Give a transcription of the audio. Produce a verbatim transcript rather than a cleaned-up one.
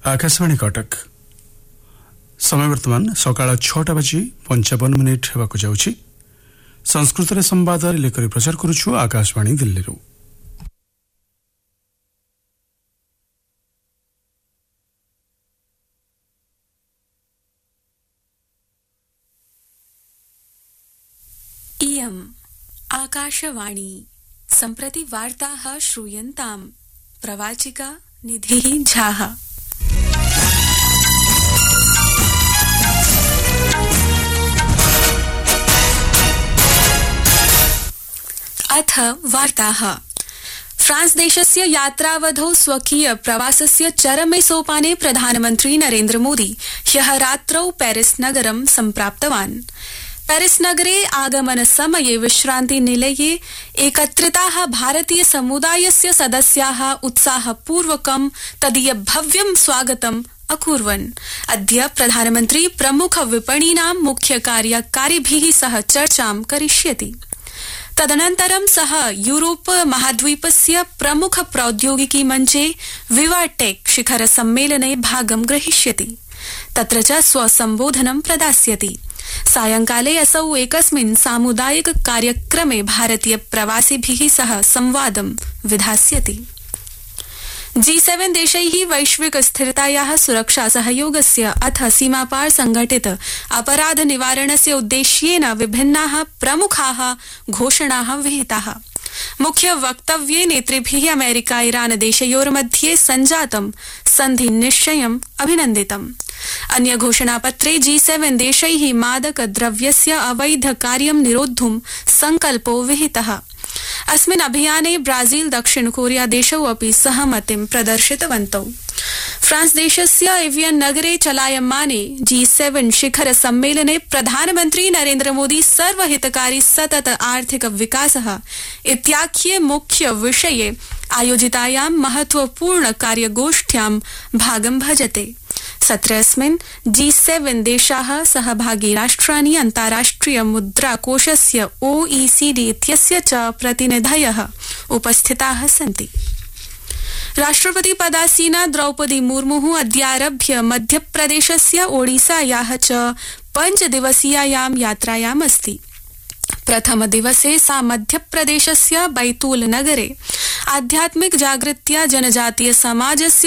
आकाशवाणी कटक समय वर्तमान सकाळ छटा बजी पंचावन मिनिट हेबाकु जाउछि। संस्कृत रे संवाद रिले करी प्रचार करूछु आकाशवाणी दिल्ली रु। इयम् आकाशवाणी सम्प्रति वार्ताः श्रूयन्ताम्। प्रवाचिका निधिः झाः। अथ वार्ताः। फ्रांस देशस्य यात्रावधौ स्वकीय प्रवासस्य चरमे सोपाने प्रधानमन्त्री नरेन्द्र मोदी ह्यः रात्रौ पेरिस नगरं सम्प्राप्तवान्। पेरिस नगरे आगमन समये विश्रान्ति निलये एकत्रिताः भारतीय समुदायस्य सदस्याः उत्साहपूर्वकं तदीय भव्यं स्वागतम् अकुर्वन्। अद्य प्रधानमन्त्री प्रमुख विपणीनां मुख्य कार्यकारिभिः सह चर्चां करिष्यति। तदनन्तरं सः यूरोप महाद्वीपस्य प्रमुख प्रौद्योगिकी मञ्चे विवाटेक शिखर सम्मेलने भागं ग्रहीष्यति। तत्र च स्वसम्बोधनं प्रदास्यति। सायंकाले असौ एकस्मिन् सामुदायिक कार्यक्रमे भारतीय प्रवासिभिः सह संवादं विधास्यति। जी सेवन देशैः वैश्विक स्थिरतायाः सुरक्षा सहयोगस्य अथ सीमापार संघटित अपराध निवारणस्य उद्देश्येन विभिन्नाः प्रमुखाः घोषणाः विहिताः। मुख्य वक्तव्ये नेतृभिः अमेरिका ईरान देशयोर्मध्ये सञ्जातं सन्धि निश्चयम् अभिनन्दितम्। अन्य घोषणापत्रे जी सेवन देशैः मादक द्रव्यस्य अवैध कार्यं निरोद्धुं संकल्पो विहितः। अस्मिन् अभियाने ब्राजील दक्षिण कोरिया देशौ अपि सहमतिं प्रदर्शितवन्तौ। फ्रांस देशस्य एवियन नगरे चलायमाने जी सेवन शिखर सम्मेलने प्रधानमन्त्री नरेन्द्र मोदी सर्वहितकारी सतत आर्थिक विकासः इत्याख्ये मुख्य विषये आयोजितायां महत्वपूर्ण कार्यगोष्ठ्यां भागं भजते। सत्रेऽस्मिन् जी सेवन देशाः सहभागी राष्ट्राणि अन्ताराष्ट्रिय मुद्राकोषस्य ओईसीडी इत्यस्य च प्रतिनिधयः उपस्थिताः सन्ति। राष्ट्रपति पदासीना द्रौपदी मुर्मुः अद्यारभ्य मध्यप्रदेशस्य ओडिसायाः च पञ्चदिवसीयायां यात्रायाम् अस्ति। प्रथम दिवसे सा मध्यप्रदेशस्य बैतूल नगरे आध्यात्मिक जागृत्या जनजातीय समाजस्य